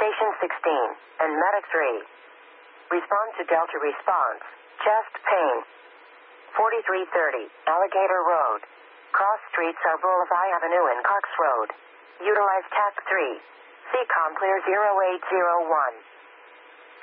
Station 16, and Medic 3. Respond to Delta response. Chest pain. 4330, Alligator Road. Cross streets are Boulevard Avenue and Cox Road. Utilize TAC 3. CCOM clear 0801.